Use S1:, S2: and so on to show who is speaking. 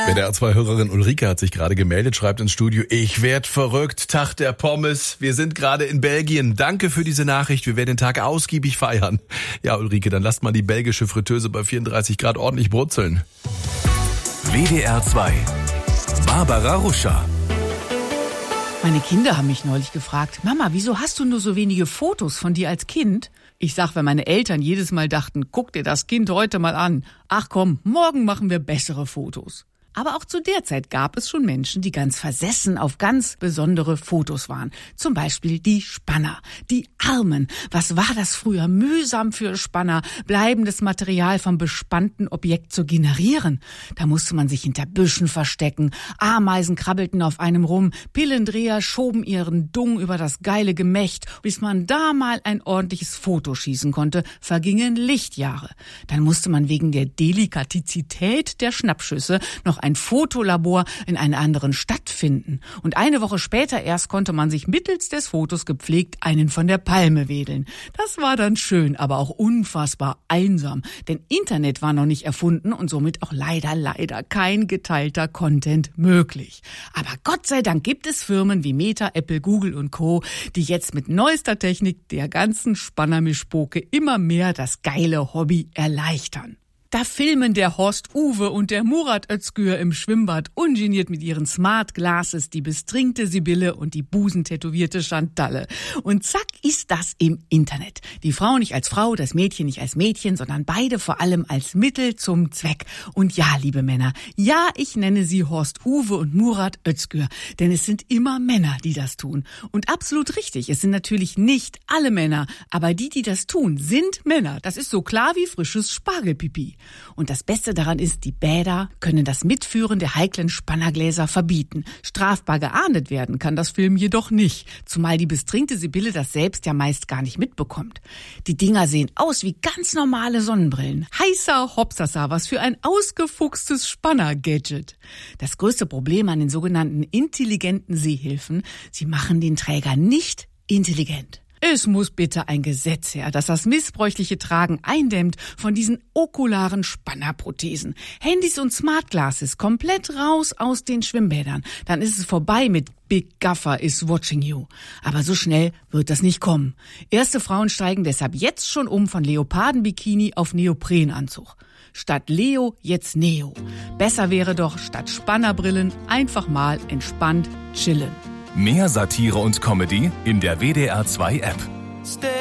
S1: WDR2-Hörerin Ulrike hat sich gerade gemeldet, schreibt ins Studio: Ich werd verrückt, Tag der Pommes. Wir sind gerade in Belgien. Danke für diese Nachricht. Wir werden den Tag ausgiebig feiern. Ja, Ulrike, dann lasst mal die belgische Fritteuse bei 34 Grad ordentlich brutzeln.
S2: WDR2. Barbara Ruscher.
S3: Meine Kinder haben mich neulich gefragt: Mama, wieso hast du nur so wenige Fotos von dir als Kind? Ich sag, weil meine Eltern jedes Mal dachten: Guck dir das Kind heute mal an. Ach komm, morgen machen wir bessere Fotos. Aber auch zu der Zeit gab es schon Menschen, die ganz versessen auf ganz besondere Fotos waren. Zum Beispiel die Spanner, die Armen. Was war das früher mühsam für Spanner, bleibendes Material vom bespannten Objekt zu generieren? Da musste man sich hinter Büschen verstecken, Ameisen krabbelten auf einem rum, Pillendreher schoben ihren Dung über das geile Gemächt. Bis man da mal ein ordentliches Foto schießen konnte, vergingen Lichtjahre. Dann musste man wegen der Delikatizität der Schnappschüsse noch ein Fotolabor in einer anderen Stadt finden. Und eine Woche später erst konnte man sich mittels des Fotos gepflegt einen von der Palme wedeln. Das war dann schön, aber auch unfassbar einsam. Denn Internet war noch nicht erfunden und somit auch leider kein geteilter Content möglich. Aber Gott sei Dank gibt es Firmen wie Meta, Apple, Google und Co., die jetzt mit neuester Technik der ganzen Spannermischpoke immer mehr das geile Hobby erleichtern. Da filmen der Horst Uwe und der Murat Özgür im Schwimmbad ungeniert mit ihren Smart Glasses die bestrinkte Sibylle und die busentätowierte Chantalle. Und zack ist das im Internet. Die Frau nicht als Frau, das Mädchen nicht als Mädchen, sondern beide vor allem als Mittel zum Zweck. Und ja, liebe Männer, ja, ich nenne sie Horst Uwe und Murat Özgür, denn es sind immer Männer, die das tun. Und absolut richtig, es sind natürlich nicht alle Männer, aber die das tun, sind Männer. Das ist so klar wie frisches Spargelpipi. Und das Beste daran ist, die Bäder können das Mitführen der heiklen Spannergläser verbieten. Strafbar geahndet werden kann das Film jedoch nicht, zumal die bestrinkte Sibylle das selbst ja meist gar nicht mitbekommt. Die Dinger sehen aus wie ganz normale Sonnenbrillen. Heißer Hopsasa, was für ein ausgefuchstes Spanner-Gadget. Das größte Problem an den sogenannten intelligenten Sehhilfen: sie machen den Träger nicht intelligent. Es muss bitte ein Gesetz her, das das missbräuchliche Tragen eindämmt von diesen okularen Spannerprothesen. Handys und Smart Glasses komplett raus aus den Schwimmbädern. Dann ist es vorbei mit Big Gaffer is watching you. Aber so schnell wird das nicht kommen. Erste Frauen steigen deshalb jetzt schon um von Leopardenbikini auf Neoprenanzug. Statt Leo jetzt Neo. Besser wäre doch, statt Spannerbrillen einfach mal entspannt chillen.
S2: Mehr Satire und Comedy in der WDR2 App.